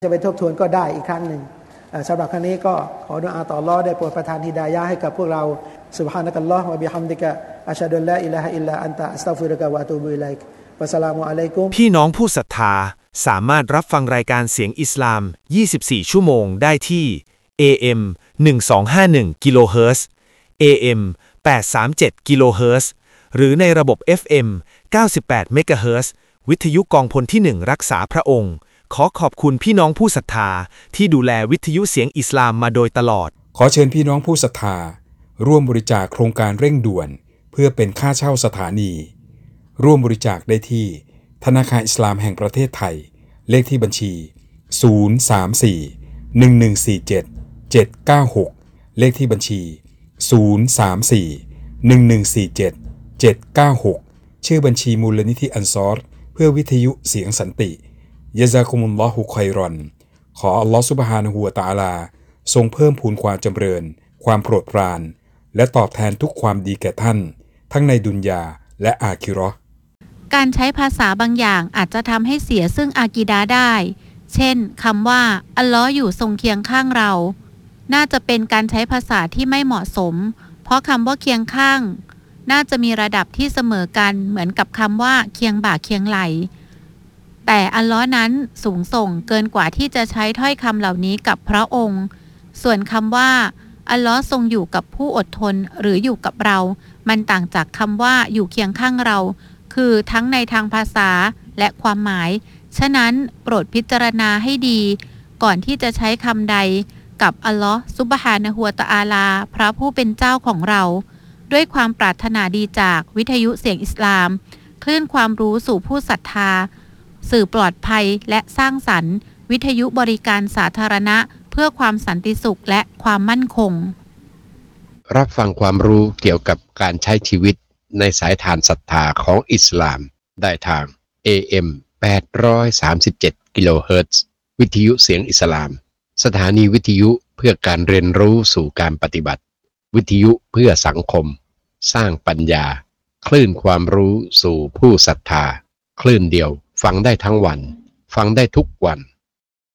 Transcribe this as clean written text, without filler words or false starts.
จะไปทบทวนก็ได้อีกครั้งหนึ่งสำหรับครั้งนี้ก็ขอดุอาต่ออัลเลาะห์ได้โปรดประทานฮิดายะห์ให้กับพวกเราซุบฮานะกัลลอฮ์วะบิฮัมดิกะอัชฮะดุลลาอิลาฮะอิลลาอันตะอัสตัฆฟิรุกะวะอะตูบุอิลัยกวะสลามุอะลัยกุมพี่น้องผู้ศรัทธาสามารถรับฟังรายการเสียงอิสลาม 24 ชั่วโมงได้ที่ AM 1251 กิโลเฮิรตซ์ AM 837 กิโลเฮิรตซ์หรือในระบบ FM 98 เมกะเฮิรตซ์วิทยุกองพลที่ 1 รักษาพระองค์ขอขอบคุณพี่น้องผู้ศรัทธาที่ดูแลวิทยุเสียงอิสลามมาโดยตลอดขอเชิญพี่น้องผู้ศรัทธาร่วมบริจาคโครงการเร่งด่วนเพื่อเป็นค่าเช่าสถานีร่วมบริจาคได้ที่ธนาคารอิสลามแห่งประเทศไทยเลขที่บัญชี034-1147-796เลขที่บัญชี034-1147-796ชื่อบัญชีมูลนิธิอันซอรเพื่อวิทยุเสียงสันติยะซากุมุลลอฮุค็อยรอนขออัลลอฮฺซุบฮานะฮูวะตะอาลาทรงเพิ่มพูนความจำเริญความโปรดปรานและตอบแทนทุกความดีแก่ท่านทั้งในดุนยาและอาคิเราะห์การใช้ภาษาบางอย่างอาจจะทำให้เสียซึ่งอากีดะห์ได้เช่นคำว่าอัลลอฮ์อยู่ทรงเคียงข้างเราน่าจะเป็นการใช้ภาษาที่ไม่เหมาะสมเพราะคำว่าเคียงข้างน่าจะมีระดับที่เสมอกันเหมือนกับคำว่าเคียงบ่าเคียงไหล่แต่อัลลอฮ์นั้นสูงส่งเกินกว่าที่จะใช้ถ้อยคำเหล่านี้กับพระองค์ส่วนคำว่าอัลลอฮ์ทรงอยู่กับผู้อดทนหรืออยู่กับเรามันต่างจากคำว่าอยู่เคียงข้างเราคือทั้งในทางภาษาและความหมายฉะนั้นโปรดพิจารณาให้ดีก่อนที่จะใช้คำใดกับอัลลอฮ์ซุบฮานะฮูวะตะอาลาพระผู้เป็นเจ้าของเราด้วยความปรารถนาดีจากวิทยุเสียงอิสลามคลื่นความรู้สู่ผู้ศรัทธาสื่อปลอดภัยและสร้างสรรค์วิทยุบริการสาธารณะเพื่อความสันติสุขและความมั่นคงรับฟังความรู้เกี่ยวกับการใช้ชีวิตในสายทานศรัทธาของอิสลามได้ทาง AM 837 กิโลเฮิรตซ์วิทยุเสียงอิสลามสถานีวิทยุเพื่อการเรียนรู้สู่การปฏิบัติวิทยุเพื่อสังคมสร้างปัญญาคลื่นความรู้สู่ผู้ศรัทธาคลื่นเดียวฟังได้ทั้งวันฟังได้ทุกวัน